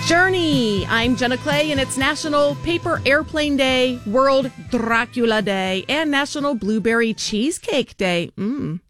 Journey. I'm Jenna Clay, and it's National Paper Airplane Day, World Dracula Day, and National Blueberry Cheesecake Day.